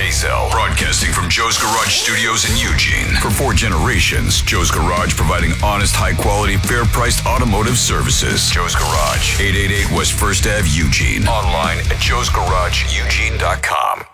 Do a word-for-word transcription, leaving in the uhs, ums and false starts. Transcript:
Hazel, broadcasting from Joe's Garage Studios in Eugene. For four generations, Joe's Garage providing honest, high-quality, fair-priced automotive services. Joe's Garage, eight eighty-eight West First Avenue, Eugene. Online at joes garage eugene dot com.